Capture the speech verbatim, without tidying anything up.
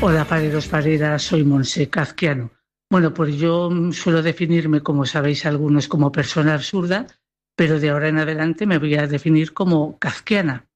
Hola, pareros, pareras, soy Monse Kafkiano. Bueno, pues yo mm, suelo definirme, como sabéis algunos, como persona absurda, pero de ahora en adelante me voy a definir como kafkiana.